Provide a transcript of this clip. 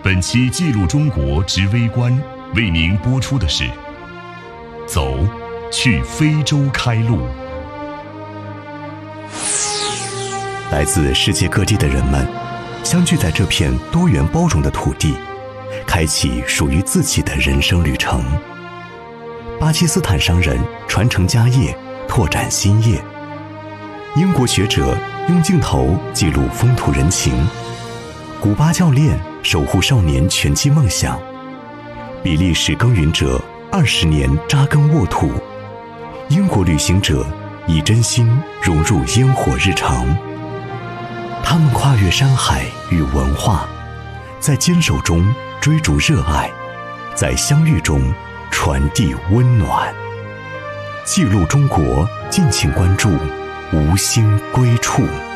本期记录中国之微观为您播出的是走，去非洲开路。 来自世界各地的人们相聚在这片多元包容的土地，开启属于自己的人生旅程。巴基斯坦商人传承家业，拓展新业。英国学者用镜头记录风土人情。古巴教练守护少年拳击梦想。比利时耕耘者20年扎根沃土。英国旅行者以真心融入烟火日常。他们跨越山海与文化，在坚守中追逐热爱，在相遇中传递温暖。记录中国，敬请关注无心归处。